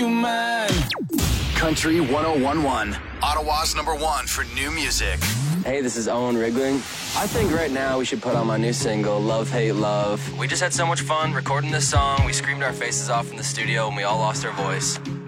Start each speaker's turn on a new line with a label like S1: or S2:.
S1: mine.
S2: Country 1011, Ottawa's #1 for new music.
S3: Hey, this is Owen Rigling. I think right now we should put on my new single, Love, Hate, Love. We just had so much fun recording this song. We screamed our faces off in the studio and we all lost our voice.